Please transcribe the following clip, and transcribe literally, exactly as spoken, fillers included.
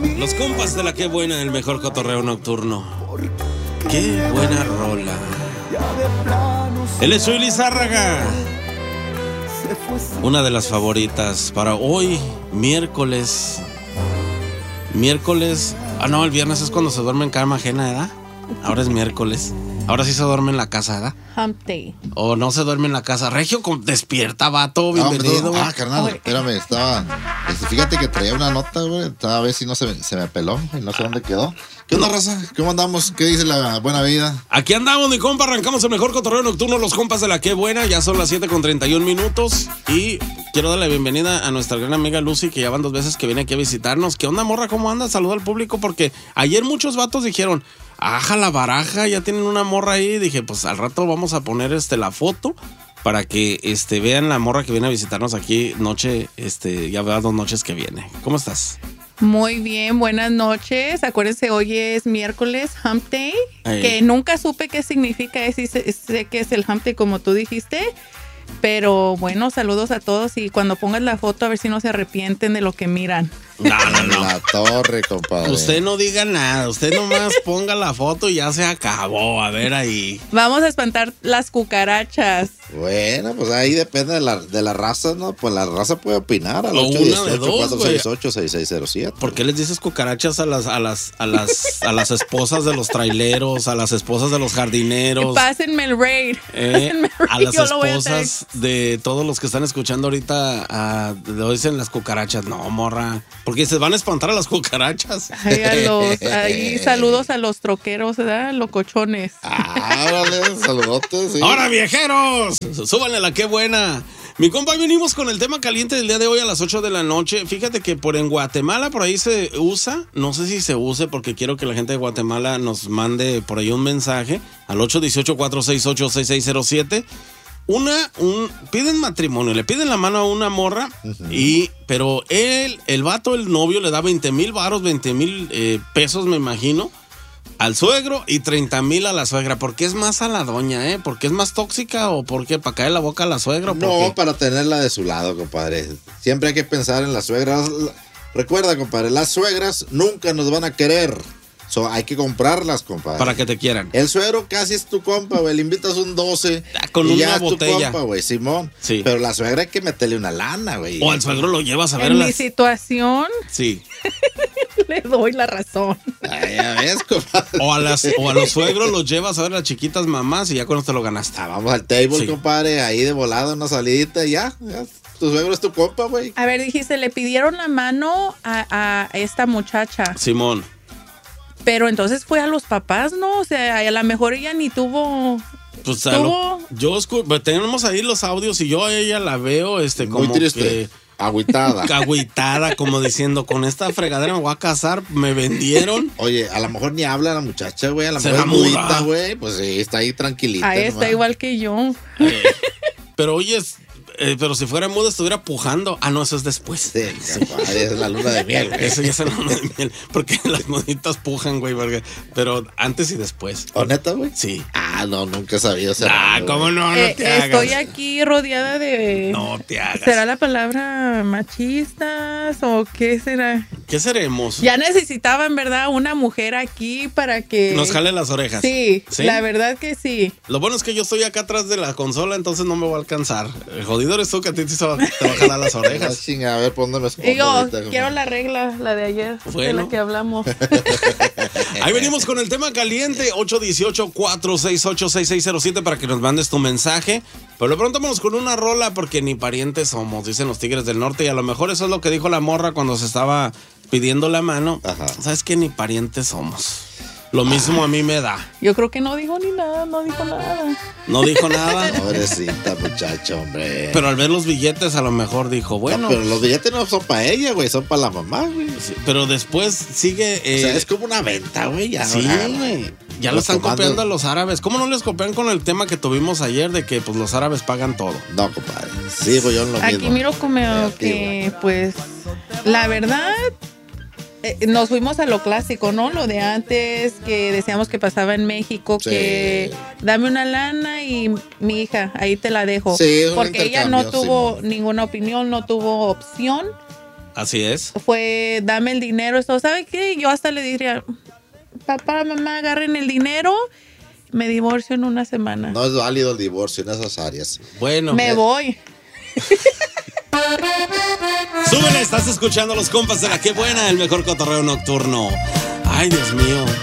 Los compas de la Qué Buena, el mejor cotorreo nocturno. Qué buena rola. Él es Chuy Lizárraga. Una de las favoritas para hoy, miércoles. Miércoles. Ah, no, el viernes es cuando se duerme en cama ajena, ¿verdad? Ahora es miércoles. Ahora sí se duerme en la casa, ¿verdad? Hump day. O no se duerme en la casa. Regio, despierta, vato, bienvenido. No, ah, carnal, espérame, estaba... Este, fíjate que traía una nota, güey. A ver si no se, se me peló y no sé dónde quedó. ¿Qué onda, raza? ¿Cómo andamos? ¿Qué dice la buena vida? Aquí andamos, mi compa. Arrancamos el mejor cotorreo nocturno, los compas de la Qué Buena. Ya son las siete con treinta y un minutos. Y quiero darle la bienvenida a nuestra gran amiga Lucy, que ya van dos veces que viene aquí a visitarnos. ¿Qué onda, morra? ¿Cómo anda? Saluda al público, porque ayer muchos vatos dijeron... Aja la baraja, ya tienen una morra ahí. Dije, pues al rato vamos a poner este la foto para que este vean la morra que viene a visitarnos aquí noche, este, ya vea dos noches que viene. ¿Cómo estás? Muy bien, buenas noches. Acuérdense, hoy es miércoles, Hump Day, Ay. que nunca supe qué significa, es, sé, sé que es el Hump Day como tú dijiste. Pero bueno, saludos a todos y cuando pongas la foto a ver si no se arrepienten de lo que miran. No, no, no. La torre, compadre. Usted no diga nada, usted nomás ponga la foto y ya se acabó. A ver ahí. Vamos a espantar las cucarachas. Bueno, pues ahí depende de la, de la raza, ¿no? Pues la raza puede opinar al O ocho una uno de ocho, dos, cuatro seis ocho, seis seis cero siete. ¿Por qué les dices cucarachas a las, a las, a las, a las esposas de los traileros, a las esposas de los jardineros? Pásenme el raid. Eh, Pásenme el a raid, las yo lo voy a esposas de todos los que están escuchando ahorita, a, le dicen las cucarachas. No, morra, porque se van a espantar a las cucarachas. Ay, a los, ahí, saludos a los troqueros, ¿verdad? Locochones. Ah, órale, saludotes, sí. ¡Ahora, viejeros! ¡Súbanle a la Qué Buena! Mi compa, venimos con el tema caliente del día de hoy a las ocho de la noche. Fíjate que por en Guatemala por ahí se usa, no sé si se use porque quiero que la gente de Guatemala nos mande por ahí un mensaje al ocho uno ocho, cuatro seis ocho, seis seis cero siete. Una, un, piden matrimonio, le piden la mano a una morra, uh-huh. y, pero él, el vato, el novio, le da veinte mil varos, veinte mil eh, pesos, me imagino, al suegro y treinta mil a la suegra. ¿Por qué es más a la doña, eh? ¿Por qué es más tóxica o por qué? ¿Para caer la boca a la suegra? ¿Por no, qué? Para tenerla de su lado, compadre. Siempre hay que pensar en las suegras. Recuerda, compadre, las suegras nunca nos van a querer. So, hay que comprarlas, compadre. Para que te quieran. El suegro casi es tu compa, güey. Le invitas un doce. Ah, con y una ya botella. Es tu compa, güey, Simón. Sí. Pero la suegra hay que meterle una lana, güey. O al suegro lo llevas a ver En las... mi situación, Sí. le doy la razón. Ay, ya ves, compadre. O a, las, o a los suegros los llevas a ver las chiquitas mamás y ya con esto lo ganaste. Ah, vamos al table, Sí. compadre. Ahí de volada, una salidita y ya, ya. Tu suegro es tu compa, güey. A ver, dijiste, le pidieron la mano a, a esta muchacha. Simón. Pero entonces fue a los papás, ¿no? O sea, a lo mejor ella ni tuvo... Pues a lo, yo escu- tenemos ahí los audios y yo a ella la veo este como muy triste. que agüitada. agüitada, como diciendo, con esta fregadera me voy a casar, me vendieron. Oye, a lo mejor ni habla la muchacha, güey. A lo Se mejor la es muda. mudita, güey. Pues sí, está ahí tranquilita. A esta nomás. igual que yo. Eh, pero oye, eh, pero si fuera muda estuviera pujando. Ah, no, eso es después. Sí, compadre, es la luna de miel, güey. Eso ya es la luna de miel. Porque las muditas pujan, güey. Porque, pero antes y después. ¿O neta, güey? Sí. Ah, no, nunca he sabido hacer. Ah, algo, ¿cómo güey. no? No Eh, te hagas. estoy aquí rodeada de... No te hagas. ¿Será la palabra machistas o qué será? ¿Qué seremos? Ya necesitaban, ¿verdad? Una mujer aquí para que... Nos jale las orejas. Sí, ¿Sí? la verdad que sí. Lo bueno es que yo estoy acá atrás de la consola, entonces no me voy a alcanzar. El jodido eres tú que a ti te va, te va a jalar las Ah, orejas. chinga, a ver, ¿por dónde me escondo Digo, ahorita, quiero compadre? la regla, la de ayer, de Bueno. la que hablamos. Ahí venimos con el tema caliente, ocho uno ocho, cuatro seis ocho, seis seis cero siete para que nos mandes tu mensaje. Pero de pronto vámonos con una rola porque ni parientes somos, dicen los Tigres del Norte. Y a lo mejor eso es lo que dijo la morra cuando se estaba pidiendo la mano. Ajá. ¿Sabes qué? Ni parientes somos. Lo mismo a mí me da. Yo creo que no dijo ni nada, no dijo nada. No dijo nada. Pobrecita muchacha, hombre. Pero al ver los billetes a lo mejor dijo, bueno. No, pero los billetes no son para ella, güey, son para la mamá, güey. Sí, pero después sigue... eh, O sea, es como una venta, güey. Ya, sí, ahora, güey. Ya lo Los están comandos- copiando a los árabes. ¿Cómo no les copian con el tema que tuvimos ayer de que pues los árabes pagan todo? No, compadre. Sí, pues yo en lo Aquí mismo. miro como que, pues, la verdad, eh, nos fuimos a lo clásico, ¿no? Lo de antes, que decíamos que pasaba en México, Sí. que dame una lana y mi hija, ahí te la dejo. Sí, es un porque ella no intercambio, tuvo Simón. ninguna opinión, no tuvo opción. Así es. Fue, dame el dinero, esto, ¿sabe qué? Yo hasta le diría, papá, mamá, agarren el dinero, me divorcio en una semana. No es válido el divorcio en esas áreas. Bueno. Me eh. voy. Súbele, estás escuchando Los Compas de la Qué Buena, el mejor cotorreo nocturno. Ay, Dios mío.